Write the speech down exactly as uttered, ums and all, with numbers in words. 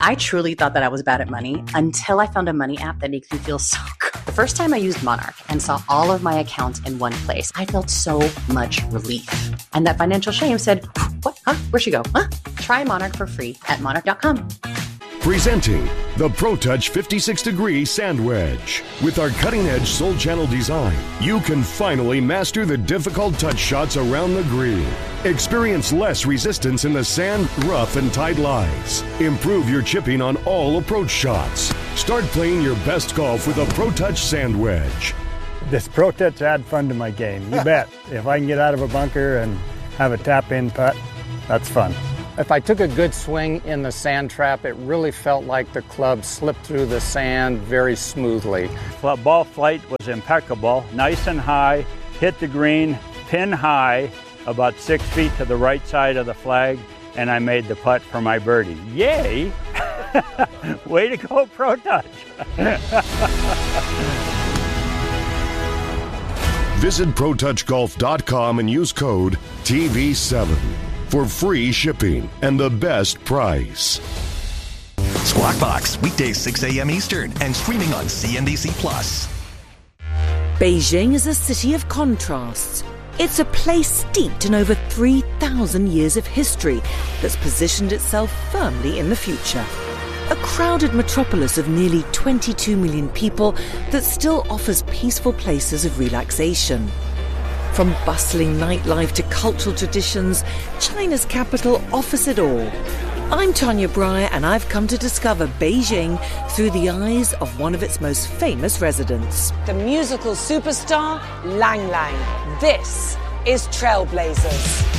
I truly thought that I was bad at money until I found a money app that makes me feel so good. The first time I used Monarch and saw all of my accounts in one place, I felt so much relief. And that financial shame said, what? Huh? Where'd she go? Huh? Try Monarch for free at monarch dot com. Presenting the ProTouch fifty-six degree Sand Wedge. With our cutting-edge Soul Channel design, you can finally master the difficult touch shots around the green. Experience less resistance in the sand, rough, and tight lies. Improve your chipping on all approach shots. Start playing your best golf with a ProTouch Sand Wedge. This ProTouch add fun to my game, you bet. If I can get out of a bunker and have a tap-in putt, that's fun. If I took a good swing in the sand trap, it really felt like the club slipped through the sand very smoothly. Well, ball flight was impeccable, nice and high, hit the green, pin high, about six feet to the right side of the flag, and I made the putt for my birdie. Yay! Way to go, ProTouch! Visit pro touch golf dot com and use code T V seven for free shipping and the best price. Squawk Box, weekdays six a.m. Eastern and streaming on C N B C Plus. Beijing is a city of contrasts. It's a place steeped in over three thousand years of history that's positioned itself firmly in the future. A crowded metropolis of nearly twenty-two million people that still offers peaceful places of relaxation. From bustling nightlife to cultural traditions, China's capital offers it all. I'm Tanya Breyer, and I've come to discover Beijing through the eyes of one of its most famous residents. The musical superstar, Lang Lang. This is Trailblazers.